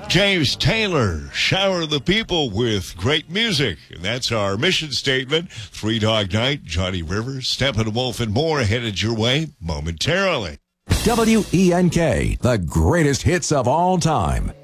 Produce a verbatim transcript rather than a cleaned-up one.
James Taylor, shower the people with great music. And that's our mission statement. Three Dog Night, Johnny Rivers, Steppenwolf, and more headed your way momentarily. W E N K, the greatest hits of all time.